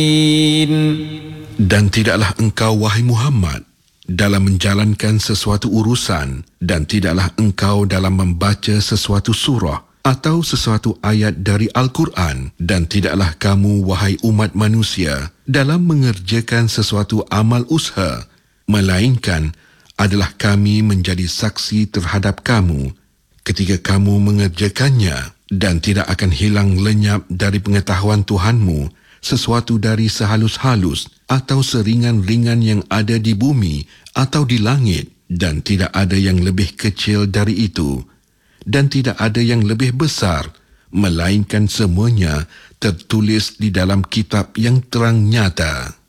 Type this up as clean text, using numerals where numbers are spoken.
Dan tidaklah engkau, wahai Muhammad, dalam menjalankan sesuatu urusan, dan tidaklah engkau dalam membaca sesuatu surah atau sesuatu ayat dari Al-Quran, dan tidaklah kamu, wahai umat manusia, dalam mengerjakan sesuatu amal usaha, melainkan adalah kami menjadi saksi terhadap kamu ketika kamu mengerjakannya, dan tidak akan hilang lenyap dari pengetahuan Tuhanmu sesuatu dari sehalus-halus atau seringan-ringan yang ada di bumi atau di langit, dan tidak ada yang lebih kecil dari itu, dan tidak ada yang lebih besar, melainkan semuanya tertulis di dalam kitab yang terang nyata.